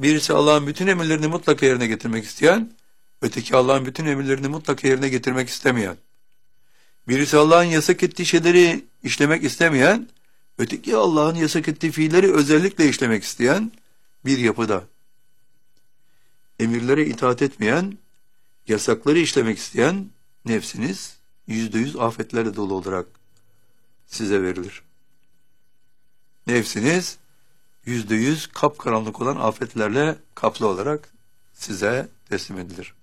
Birisi Allah'ın bütün emirlerini mutlaka yerine getirmek isteyen, öteki Allah'ın bütün emirlerini mutlaka yerine getirmek istemeyen. Birisi Allah'ın yasak ettiği şeyleri işlemek istemeyen, öteki Allah'ın yasak ettiği fiilleri özellikle işlemek isteyen bir yapıda. Emirlere itaat etmeyen, yasakları işlemek isteyen nefsiniz %100 afetlerle dolu olarak size verilir. Nefsiniz %100 kapkaranlık olan afetlerle kaplı olarak size teslim edilir.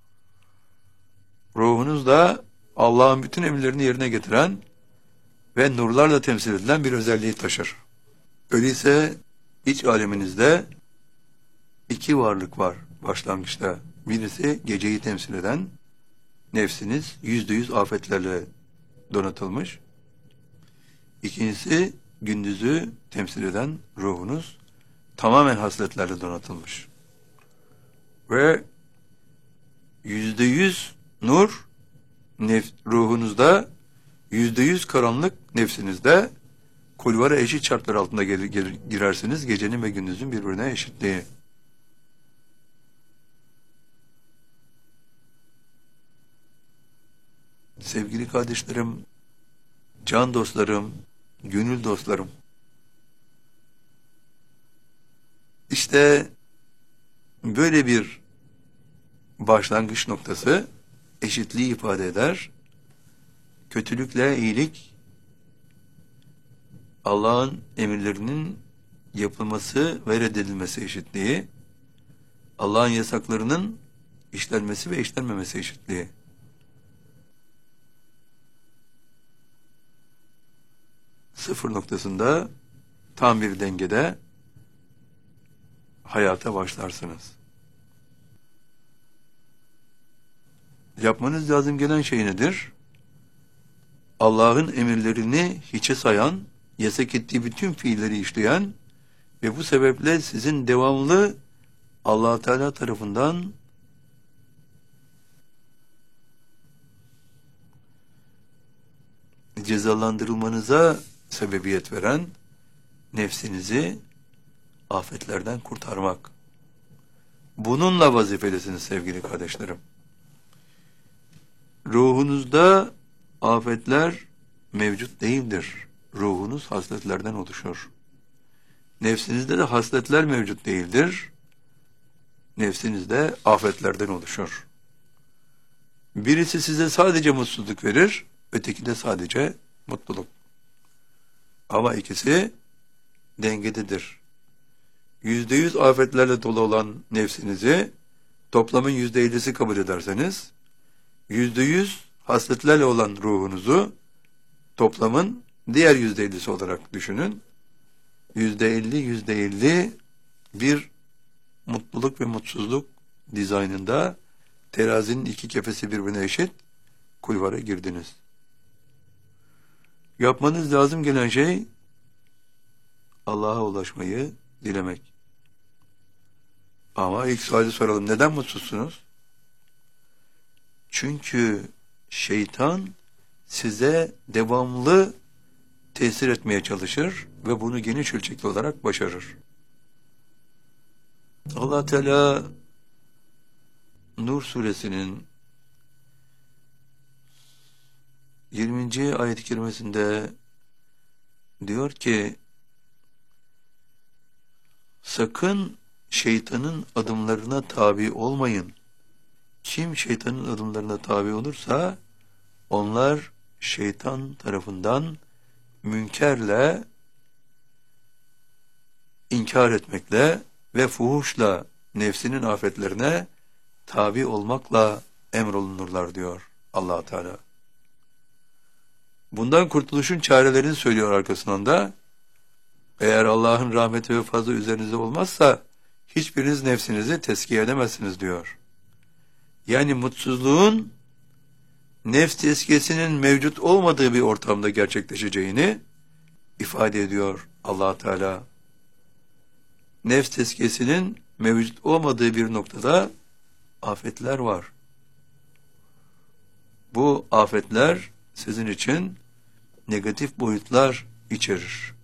Ruhunuz da Allah'ın bütün emirlerini yerine getiren ve nurlarla temsil edilen bir özelliği taşır. Öyleyse iç aleminizde iki varlık var başlangıçta. Birisi geceyi temsil eden nefsiniz %100 afetlerle donatılmış. İkincisi gündüzü temsil eden ruhunuz tamamen hasletlerle donatılmış. Ve %100 nur ruhunuzda, %100 karanlık nefsinizde, kulvara eşit şartlar altında girersiniz, gecenin ve gündüzün birbirine eşitliği. Sevgili kardeşlerim, can dostlarım, gönül dostlarım, İşte böyle bir başlangıç noktası eşitliği ifade eder. Kötülükle iyilik, Allah'ın emirlerinin yapılması ve reddedilmesi eşitliği, Allah'ın yasaklarının işlenmesi ve işlenmemesi eşitliği. Sıfır noktasında tam bir dengede hayata başlarsınız. Yapmanız lazım gelen şey nedir? Allah'ın emirlerini hiçe sayan, yasak ettiği bütün fiilleri işleyen ve bu sebeple sizin devamlı Allah Teala tarafından cezalandırılmanıza sebebiyet veren nefsinizi afetlerden kurtarmak. Bununla vazifelisiniz sevgili kardeşlerim. Ruhunuzda afetler mevcut değildir. Ruhunuz hasletlerden oluşur. Nefsinizde de hasletler mevcut değildir. Nefsinizde afetlerden oluşur. Birisi size sadece mutsuzluk verir, öteki de sadece mutluluk. Ama ikisi dengededir. %100 afetlerle dolu olan nefsinizi toplamın %50'si kabul ederseniz, %100 hasletlerle olan ruhunuzu toplamın diğer %50'si olarak düşünün. %50 bir mutluluk ve mutsuzluk dizaynında terazinin iki kefesi birbirine eşit kulvara girdiniz. Yapmanız lazım gelen şey Allah'a ulaşmayı dilemek. Ama ilk suali soralım. Neden mutsuzsunuz? Çünkü şeytan size devamlı tesir etmeye çalışır ve bunu geniş ölçekli olarak başarır. Allah Teala Nur suresinin 20. ayet-i kerimesinde diyor ki, sakın şeytanın adımlarına tabi olmayın. Kim şeytanın adımlarına tabi olursa onlar şeytan tarafından münkerle, inkar etmekle ve fuhuşla nefsinin afetlerine tabi olmakla emrolunurlar diyor Allah Teala. Bundan kurtuluşun çarelerini söylüyor arkasından da. Eğer Allah'ın rahmeti ve fazlı üzerinizde olmazsa hiçbiriniz nefsinizi tezkiye edemezsiniz diyor. Yani mutsuzluğun nefs tezkiyesinin mevcut olmadığı bir ortamda gerçekleşeceğini ifade ediyor Allah Teala. Nefs tezkiyesinin mevcut olmadığı bir noktada afetler var. Bu afetler sizin için negatif boyutlar içerir.